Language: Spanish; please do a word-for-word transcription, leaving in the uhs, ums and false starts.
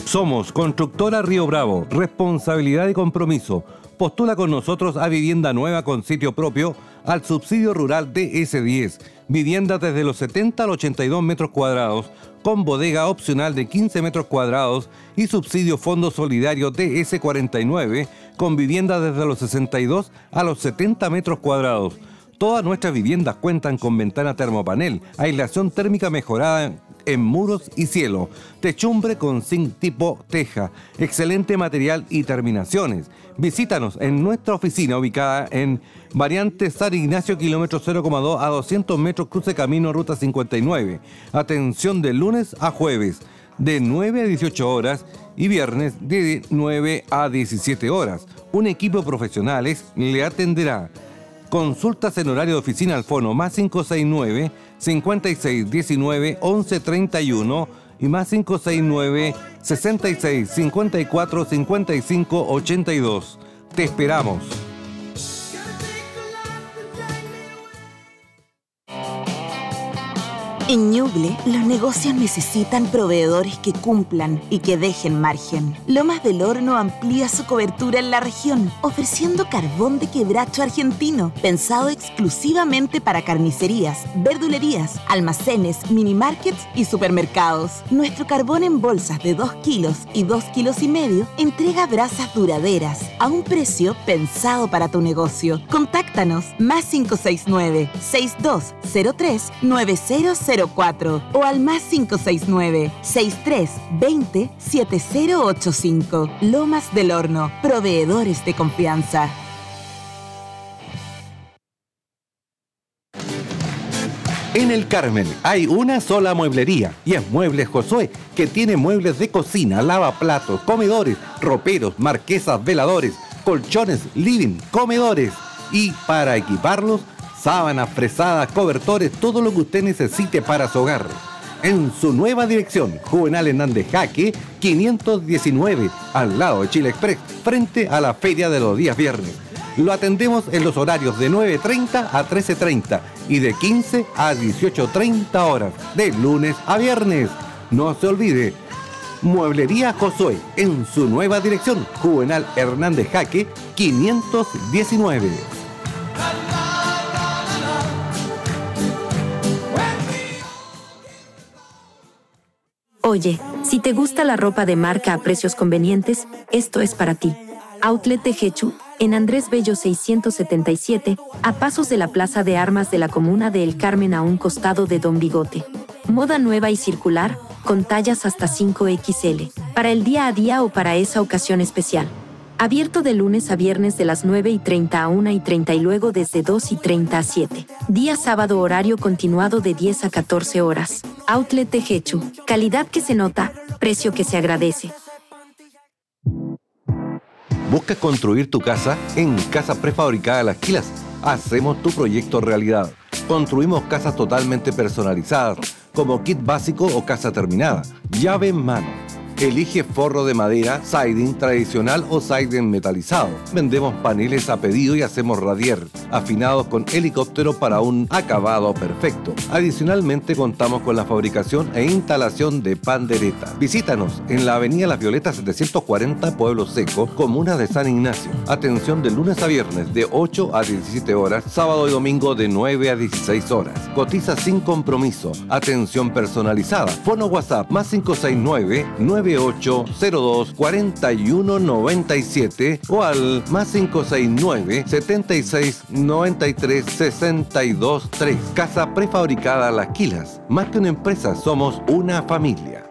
Somos Constructora Río Bravo, responsabilidad y compromiso. Postula con nosotros a vivienda nueva con sitio propio al subsidio rural D S diez. Viviendas desde los setenta al ochenta y dos metros cuadrados, con bodega opcional de quince metros cuadrados y subsidio Fondo Solidario D S cuarenta y nueve, con viviendas desde los sesenta y dos a los setenta metros cuadrados. Todas nuestras viviendas cuentan con ventana termopanel, aislación térmica mejorada en muros y cielo, techumbre con zinc tipo teja, excelente material y terminaciones. Visítanos en nuestra oficina ubicada en Variante San Ignacio, kilómetro cero coma dos a doscientos metros, cruce camino ruta cincuenta y nueve. Atención de lunes a jueves, de nueve a dieciocho horas y viernes de nueve a diecisiete horas. Un equipo profesionales le atenderá. Consultas en horario de oficina al fono más cinco seis nueve, cincuenta y seis diecinueve, once treinta y uno y más cinco seis nueve, sesenta y seis cincuenta y cuatro, cincuenta y cinco ochenta y dos. Te esperamos. En Ñuble, los negocios necesitan proveedores que cumplan y que dejen margen. Lomas del Horno amplía su cobertura en la región, ofreciendo carbón de quebracho argentino, pensado exclusivamente para carnicerías, verdulerías, almacenes, minimarkets y supermercados. Nuestro carbón en bolsas de dos kilos y dos kilos y medio entrega brasas duraderas a un precio pensado para tu negocio. Contáctanos más cinco seis nueve, seis dos cero tres, nueve cero cero cuatro o al más cinco seis nueve, seis tres dos cero, siete cero ocho cinco. Lomas del Horno, proveedores de confianza. En el Carmen hay una sola mueblería y es Muebles Josué, que tiene muebles de cocina, lavaplatos, comedores, roperos, marquesas, veladores, colchones, living, comedores y para equiparlos, sábanas, fresadas, cobertores, todo lo que usted necesite para su hogar. En su nueva dirección, Juvenal Hernández Jaque, quinientos diecinueve, al lado de Chile Express, frente a la Feria de los días viernes. Lo atendemos en los horarios de nueve treinta a trece treinta y de quince a dieciocho treinta horas, de lunes a viernes. No se olvide, Mueblería Josué, en su nueva dirección, Juvenal Hernández Jaque, quinientos diecinueve. Oye, si te gusta la ropa de marca a precios convenientes, esto es para ti. Outlet de Tejechu, en Andrés Bello seiscientos setenta y siete, a pasos de la Plaza de Armas de la Comuna de El Carmen, a un costado de Don Bigote. Moda nueva y circular, con tallas hasta cinco equis ele, para el día a día o para esa ocasión especial. Abierto de lunes a viernes de las nueve y treinta a una y treinta y luego desde dos y treinta a siete. Día sábado horario continuado de diez a catorce horas. Outlet Tejechu. Calidad que se nota, precio que se agradece. ¿Buscas construir tu casa? En Casa Prefabricada Las Quilas hacemos tu proyecto realidad. Construimos casas totalmente personalizadas, como kit básico o casa terminada, llave en mano. Elige forro de madera, siding tradicional o siding metalizado. Vendemos paneles a pedido y hacemos radier, afinados con helicóptero para un acabado perfecto. Adicionalmente contamos con la fabricación e instalación de pandereta. Visítanos en la avenida Las Violetas setecientos cuarenta, Pueblo Seco, comuna de San Ignacio. Atención de lunes a viernes de ocho a diecisiete horas, sábado y domingo de nueve a dieciséis horas. Cotiza sin compromiso. Atención personalizada. Fono WhatsApp más cinco seis nueve, nueve ocho cero dos, cuatro uno nueve siete o al más cinco seis nueve, setenta y seis, noventa y tres, sesenta y dos tres. Casa Prefabricada Las Quilas. Más que una empresa, somos una familia.